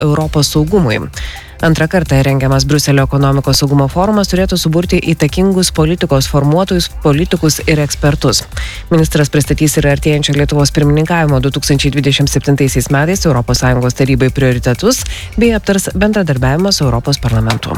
Europos saugumui. Antrą kartą rengiamas Briuselio ekonomikos saugumo forumas turėtų suburti įtakingus politikos formuotojus, politikus ir ekspertus. Ministras pristatys ir artėjančio Lietuvos pirmininkavimo 2027 metais ES tarybai prioritetus bei aptars bendradarbiavimą su Europos parlamentu.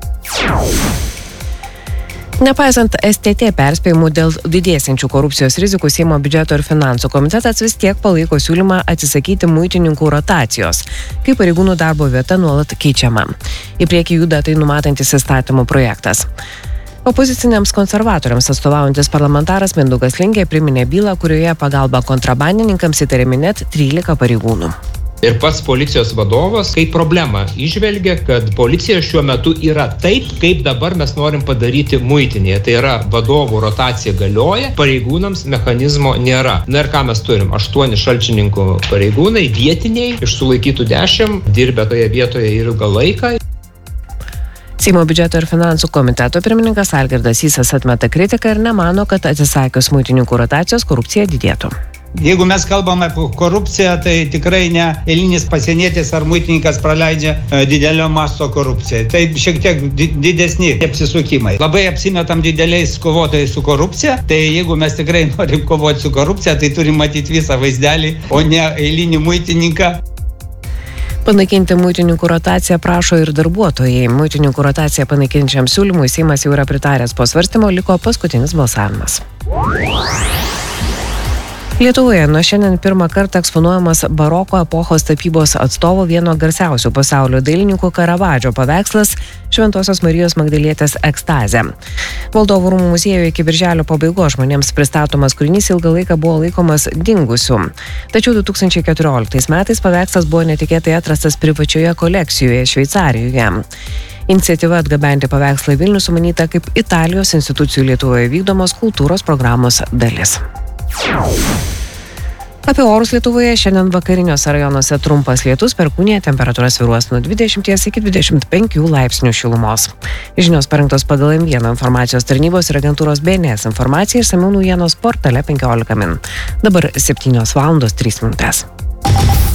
Nepaisant STT perspėjimų dėl didėsiančių korupcijos rizikų, Seimo biudžeto ir finansų komitetas vis tiek palaiko siūlymą atsisakyti muitininkų rotacijos, kai pareigūnų darbo vieta nuolat keičiama. Į priekį juda tai numatantis įstatymų projektas. Opoziciniams konservatoriams atstovaujantis parlamentaras Mindaugas Lingė priminė bylą, kurioje pagalba kontrabandininkams įtariami net 13 pareigūnų. Ir pats policijos vadovas kaip problemą įžvelgia, kad policija šiuo metu yra taip, kaip dabar mes norim padaryti muitinėje. Tai yra vadovų rotacija galioja, pareigūnams mechanizmo nėra. Na ir ką mes turim? 8 šalčininkų pareigūnai, vietiniai, iš sulaikytų 10, dirbę toje vietoje ilgą laiką. Seimo biudžeto ir finansų komiteto pirmininkas Algirdas Sysas atmeta kritiką ir nemano, kad atsisakius muitininkų rotacijos korupcija didėtų. Jeigu mes kalbame apie korupciją, tai tikrai ne eilinis pasienietis ar muitininkas praleidžia didelio masto korupciją. Tai šiek tiek didesni apsisukimai. Labai apsimetam dideliais kovotojais su korupcija, tai jeigu mes tikrai norim kovoti su korupcija, tai turim matyti visą vaizdelį, o ne eilinį muitininką. Panaikinti muitininkų rotaciją prašo ir darbuotojai. Muitininkų rotaciją panaikinčiam siūlymui Seimas jau yra pritaręs, po svarstymo liko paskutinis balsavimas. Lietuvoje nuo šiandien pirmą kartą eksponuojamas baroko epochos tapybos atstovo vieno garsiausių pasaulio dailininkų Karavadžo paveikslas Šventosios Marijos Magdalietės ekstazė. Valdovų rūmų muziejuje iki birželio pabaigos žmonėms pristatomas kūrinys ilgą laiką buvo laikomas dingusiu. Tačiau 2014 metais paveikslas buvo netikėtai atrastas privačioje kolekcijoje Šveicarijoje. Iniciatyva atgabenti paveikslą Vilnių sumanyta kaip Italijos institucijų Lietuvoje vykdomos kultūros programos dalis. Apie orus Lietuvoje šiandien vakariniuose rajonuose trumpas lietus, perkūnija, temperatūra svyruos nuo 20 iki 25 laipsnių šilumos. Žinios parengtos pagal M1 informacijos tarnybos ir agentūros BNS informaciją išsamiau naujienos portale 15 min. Dabar 7:03 min.